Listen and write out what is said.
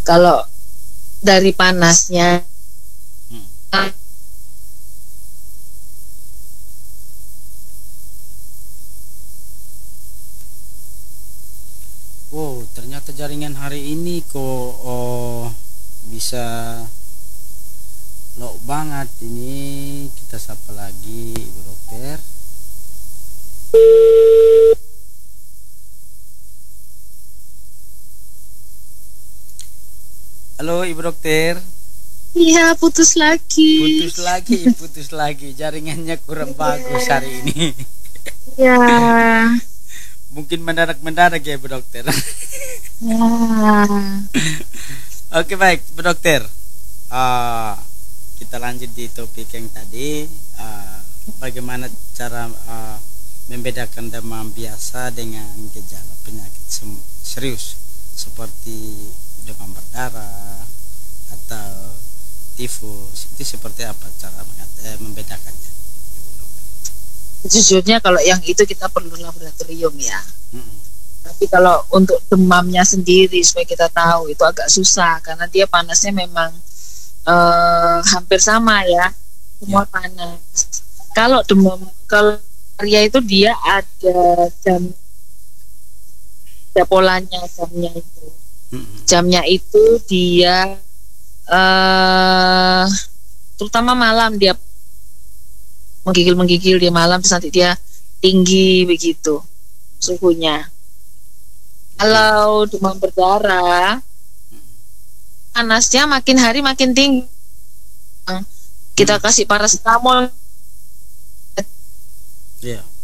Kalau dari panasnya, Wow, ternyata jaringan hari ini kok bisa low banget ini. Kita sapa lagi Ibu Dokter. Halo Ibu Dokter. iya putus lagi. Putus lagi. Jaringannya kurang bagus hari ini. Ya, Mungkin mendadak-mendadak ya Ibu Dokter. ya. Oke baik Bu Dokter. Ah, kita lanjut di topik yang tadi. Bagaimana cara membedakan demam biasa dengan gejala penyakit serius seperti demam berdarah atau tifus. Itu seperti apa cara membedakannya, Ibu Dokter? Sejujurnya kalau yang itu kita perlu laboratorium ya. Mm-mm. Tapi kalau untuk demamnya sendiri supaya kita tahu itu agak susah karena dia panasnya memang hampir sama ya, semua Ya. panas. Kalau demam, kalau malaria itu dia ada polanya Mm-mm. jamnya itu dia terutama malam dia menggigil dia malam terus nanti dia tinggi begitu suhunya. Kalau demam berdarah panasnya makin hari makin tinggi, kita kasih paracetamol Ya.